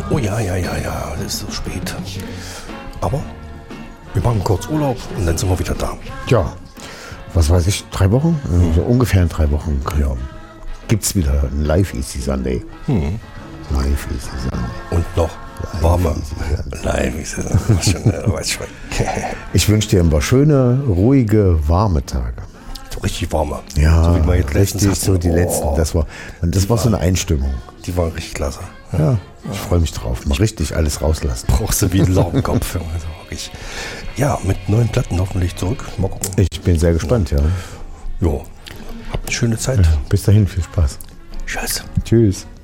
Oh ja, das ist so spät. Aber wir machen kurz Urlaub und dann sind wir wieder da. Ja, was weiß ich, 3 Wochen? So ungefähr in 3 Wochen gibt es wieder ein Live Easy Sunday. Live Easy Sunday. Und noch warme Live Easy Sunday. Ich wünsche dir ein paar schöne, ruhige, warme Tage. So richtig warme. Ja, so wie wir jetzt letztens richtig, so die letzten. Das war so eine Einstimmung. Die waren richtig klasse. Ja, ich freue mich drauf. Mal richtig alles rauslassen. Brauchst du wie einen Laubenkopf. Also wirklich. Ja, mit neuen Platten hoffentlich zurück. Mal gucken. Ich bin sehr gespannt, ja. Jo, habt eine schöne Zeit. Bis dahin, viel Spaß. Tschüss. Tschüss.